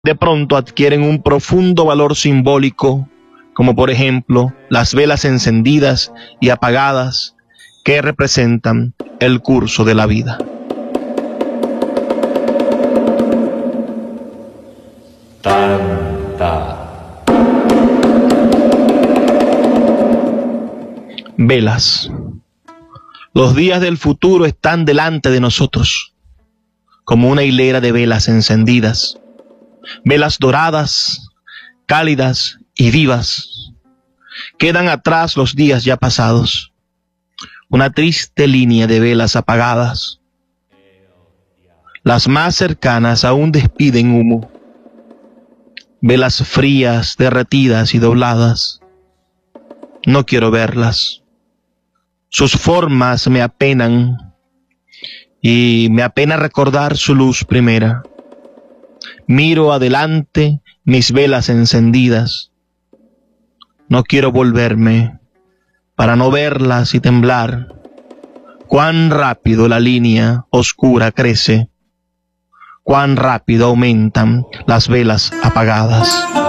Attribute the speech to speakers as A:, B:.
A: de pronto adquieren un profundo valor simbólico, como por ejemplo las velas encendidas y apagadas que representan el curso de la vida. Velas. Los días del futuro están delante de nosotros, como una hilera de velas encendidas, velas doradas, cálidas y vivas. Quedan atrás los días ya pasados, una triste línea de velas apagadas. Las más cercanas aún despiden humo, velas frías, derretidas y dobladas. No quiero verlas. Sus formas me apenan y me apena recordar su luz primera. Miro adelante mis velas encendidas. No quiero volverme para no verlas y temblar. Cuán rápido la línea oscura crece, cuán rápido aumentan las velas apagadas.